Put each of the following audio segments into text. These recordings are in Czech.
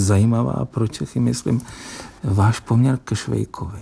zajímavá pro Čechy, myslím, váš poměr ke Švejkovi.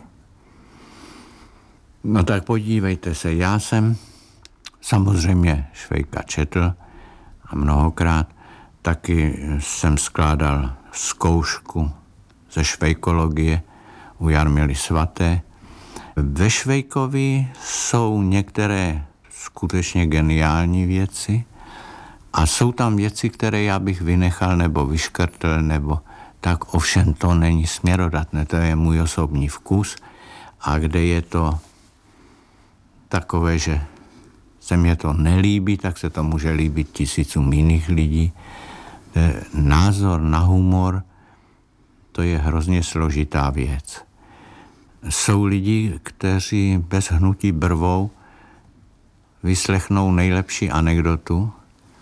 No tak podívejte se, já jsem samozřejmě Švejka četl a mnohokrát taky jsem skládal zkoušku ze švejkologie u Jarmily Svaté. Ve Švejkovi jsou některé skutečně geniální věci a jsou tam věci, které já bych vynechal nebo vyškrtl, nebo tak, ovšem to není směrodatné, to je můj osobní vkus a kde je to takové, že se mě to nelíbí, tak se to může líbit tisícům jiných lidí. Názor na humor, to je hrozně složitá věc. Jsou lidi, kteří bez hnutí brvou vyslechnou nejlepší anekdotu,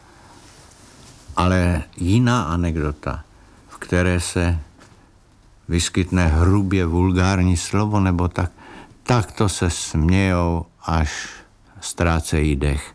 ale jiná anekdota, v které se vyskytne hrubě vulgární slovo, nebo tak to se smějou, až ztrácejí dech.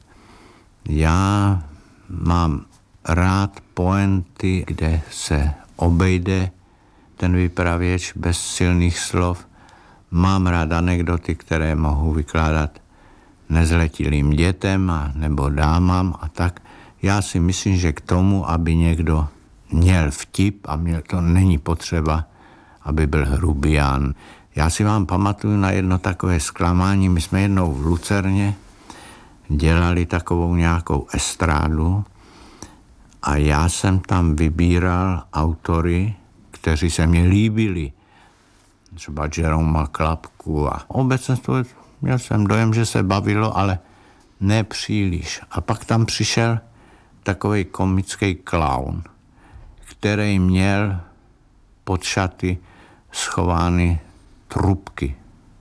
Já mám rád pointy, kde se obejde ten vypravěč bez silných slov. Mám rád anekdoty, které mohu vykládat nezletilým dětem nebo dámám a tak. Já si myslím, že k tomu, aby někdo měl vtip a to není potřeba, aby byl hrubián. Já si vám pamatuju na jedno takové zklamání. My jsme jednou v Lucerně dělali takovou nějakou estrádu a já jsem tam vybíral autory, kteří se mě líbili. Třeba Jeroma Klapku a obecně měl jsem dojem, že se bavilo, ale ne příliš. A pak tam přišel takový komický klaun, který měl pod šaty schovány trubky.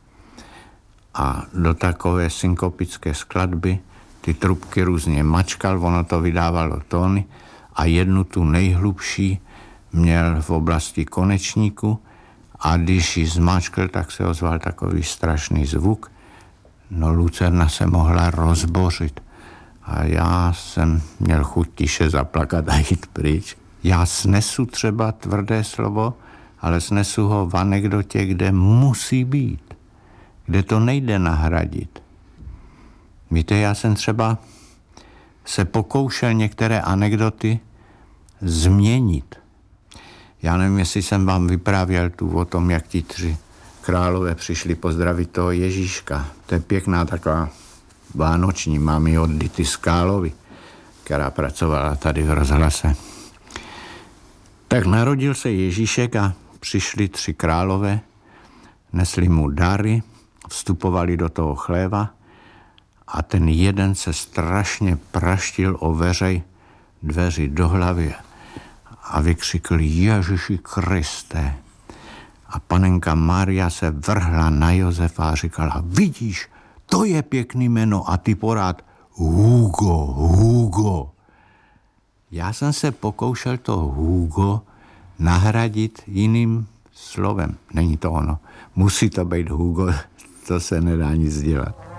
A do takové synkopické skladby ty trubky různě mačkal, ono to vydávalo tóny a jednu tu nejhlubší měl v oblasti konečníku a když ji zmáčkl, tak se ozval takový strašný zvuk. No Lucerna se mohla rozbořit a já jsem měl chuť tiše zaplakat a jít pryč. Já snesu třeba tvrdé slovo, ale snesu ho v anekdotě, kde musí být, kde to nejde nahradit. Víte, já jsem třeba se pokoušel některé anekdoty změnit. Já nevím, jestli jsem vám vyprávěl tu o tom, jak ti 3 králové přišli pozdravit toho Ježíška. To je pěkná taková vánoční, mám ji od Dity Skálovy, která pracovala tady v rozhlase. Tak narodil se Ježíšek a přišli 3 králové, nesli mu dary, vstupovali do toho chléva a ten jeden se strašně praštil o veřej dveři do hlavy a vykřikl Ježíši Kriste. A panenka Maria se vrhla na Josefa a říkala, vidíš, to je pěkný jméno a ty porád Hugo. Já jsem se pokoušel to Hugo nahradit jiným slovem. Není to ono. Musí to být Hugo, to se nedá nic dělat.